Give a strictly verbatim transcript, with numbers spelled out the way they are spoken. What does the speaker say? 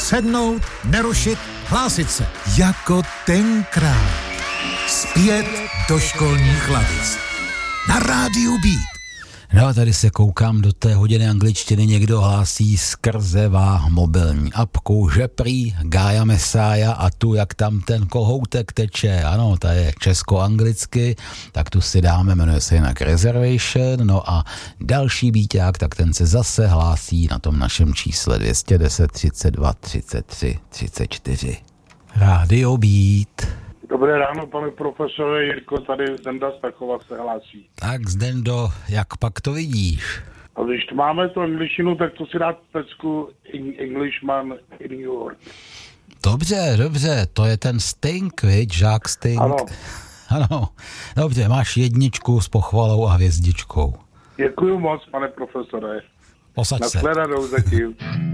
sednout, nerušit, hlásit se. Jako tenkrát. Zpět do školních lavic. Na rádiu Beat. No a tady se koukám do té hodiny angličtiny, někdo hlásí skrzevá mobilní apku, že prý Gaia Messiah a tu, jak tam ten kohoutek teče, ano, ta je česko-anglicky, tak tu si dáme, jmenuje se jinak Reservation, no a další bíťák, tak ten se zase hlásí na tom našem čísle dvě stě deset třicet dva třicet tři třicet čtyři. Rádio Beat. Dobré ráno, pane profesore, Jirko, tady Zdenda Stachova se hlásí. Tak Zdendo, jak pak to vidíš? A když máme tu angličtinu, tak to si dát pecku Englishman in New York. Dobře, dobře, to je ten Sting, viď, Jacques Sting. Ano. Ano, dobře, máš jedničku s pochvalou a hvězdičkou. Děkuju moc, pane profesore. Posaď se. Nashledanou zatím.